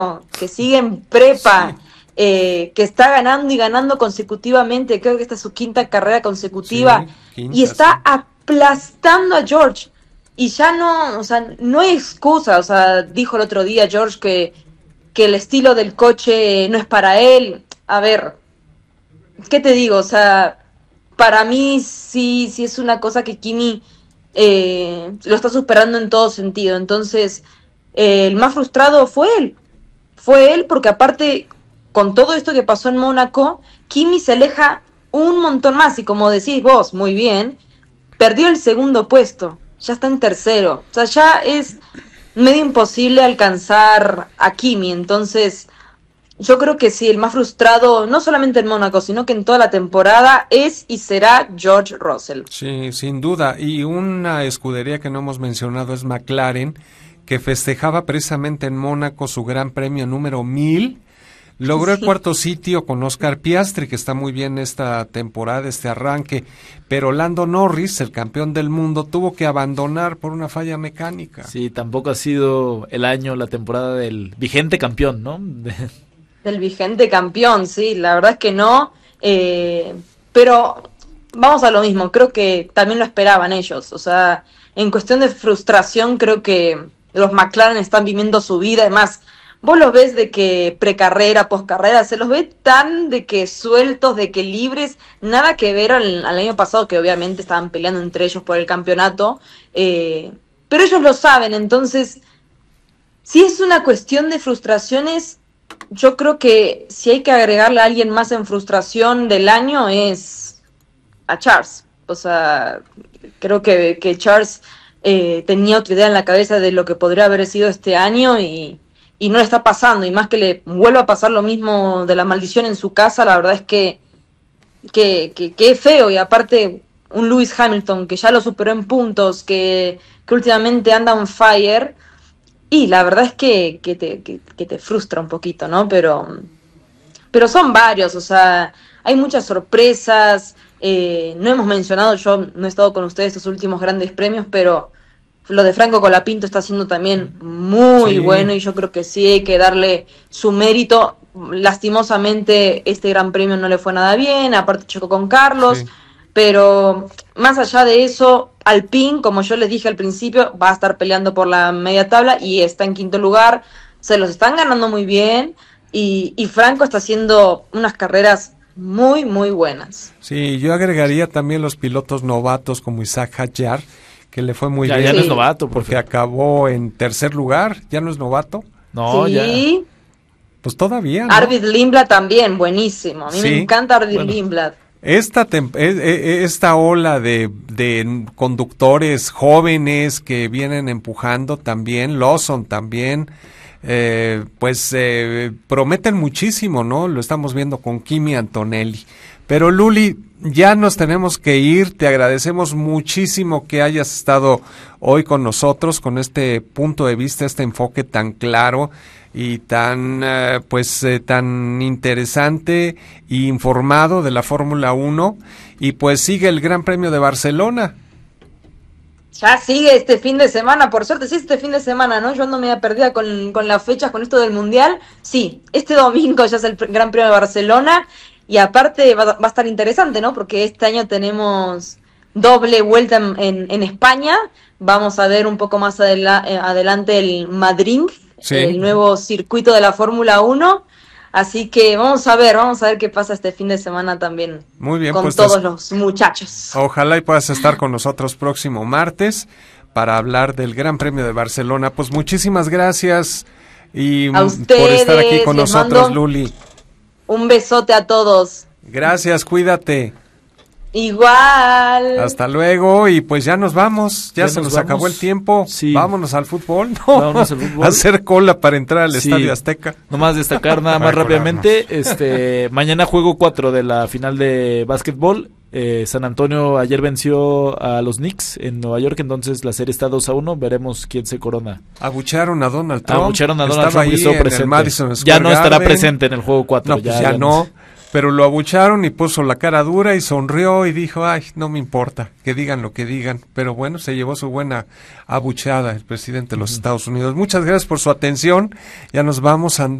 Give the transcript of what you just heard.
que sigue en prepa, que está ganando y ganando consecutivamente, creo que esta es su quinta carrera consecutiva, y está aplastando a George. Y ya no, o sea, no hay excusa, o sea, dijo el otro día George que el estilo del coche no es para él. A ver, ¿qué te digo? O sea, para mí sí es una cosa que Kimi lo está superando en todo sentido. Entonces, el más frustrado fue él. Fue él porque aparte, con todo esto que pasó en Mónaco, Kimi se aleja un montón más. Y como decís vos, muy bien, perdió el segundo puesto. Ya está en tercero. O sea, ya es medio imposible alcanzar a Kimi. Entonces, yo creo que sí, el más frustrado, no solamente en Mónaco, sino que en toda la temporada, es y será George Russell. Sí, sin duda. Y una escudería que no hemos mencionado es McLaren, que festejaba precisamente en Mónaco su gran premio número 1000. Logró el cuarto sitio con Oscar Piastri, que está muy bien esta temporada, este arranque, pero Lando Norris, el campeón del mundo, tuvo que abandonar por una falla mecánica. Sí, tampoco ha sido el año, la temporada del vigente campeón, ¿no? Del vigente campeón, sí, la verdad es que no, pero vamos a lo mismo, creo que también lo esperaban ellos, o sea, en cuestión de frustración creo que los McLaren están viviendo su vida, además, vos los ves de que precarrera, poscarrera, se los ve tan de que sueltos, de que libres, nada que ver al año pasado, que obviamente estaban peleando entre ellos por el campeonato, pero ellos lo saben, entonces, si es una cuestión de frustraciones, yo creo que si hay que agregarle a alguien más en frustración del año es a Charles, o sea, creo que Charles tenía otra idea en la cabeza de lo que podría haber sido este año y no le está pasando, y más que le vuelva a pasar lo mismo de la maldición en su casa, la verdad es que es feo, y aparte un Lewis Hamilton que ya lo superó en puntos, que últimamente anda on fire, y la verdad es que te frustra un poquito, ¿no? Pero son varios, o sea, hay muchas sorpresas, no hemos mencionado, yo no he estado con ustedes estos últimos grandes premios, pero lo de Franco Colapinto está siendo también muy bueno, y yo creo que sí hay que darle su mérito. Lastimosamente este gran premio no le fue nada bien, aparte chocó con Carlos, pero más allá de eso, Alpine, como yo les dije al principio, va a estar peleando por la media tabla y está en quinto lugar, se los están ganando muy bien, y Franco está haciendo unas carreras muy, muy buenas. Sí, yo agregaría también los pilotos novatos como Isaac Hadjar, que le fue muy bien. Ya no es novato. Porque acabó en tercer lugar, ¿ya no es novato? No, sí. Ya. Pues todavía, ¿no? Arvid Lindblad también, buenísimo. A mí me encanta Arvid Lindblad. Esta ola de conductores jóvenes que vienen empujando también, Lawson también, prometen muchísimo, ¿no? Lo estamos viendo con Kimi Antonelli. Pero Luli, ya nos tenemos que ir. Te agradecemos muchísimo que hayas estado hoy con nosotros, con este punto de vista, este enfoque tan claro y tan tan interesante e informado de la Fórmula 1. Y pues sigue el Gran Premio de Barcelona. Ya sigue este fin de semana, por suerte, sí, este fin de semana, ¿no? Yo ando media perdida con las fechas, con esto del Mundial. Sí, este domingo ya es el Gran Premio de Barcelona. Y aparte va a estar interesante, ¿no? Porque este año tenemos doble vuelta en España. Vamos a ver un poco más adelante el Madrid, el nuevo circuito de la Fórmula 1. Así que vamos a ver qué pasa este fin de semana también. Muy bien, con todos los muchachos. Ojalá y puedas estar con nosotros próximo martes para hablar del Gran Premio de Barcelona. Pues muchísimas gracias y a ustedes, por estar aquí con nosotros, Luli. Un besote a todos. Gracias, cuídate. Igual. Hasta luego, y pues ya nos vamos. Ya se nos acabó el tiempo. Sí. Vámonos al fútbol. No. Vámonos al fútbol. Hacer cola para entrar al Estadio Azteca. Nomás destacar nada más rápidamente. Mañana juego 4 de la final de básquetbol. San Antonio ayer venció a los Knicks en Nueva York, entonces la serie está 2-1, veremos quién se corona. Abuchearon a Donald Trump. Abuchearon a Donald Estaba Trump y ahí estuvo en presente. el Madison Square Ya no estará Garden. presente en el juego 4. No, pues ya no. pero lo abucharon y puso la cara dura y sonrió y dijo, ay, no me importa, que digan lo que digan. Pero bueno, se llevó su buena abuchada el presidente de los Estados Unidos. Muchas gracias por su atención. Ya nos vamos a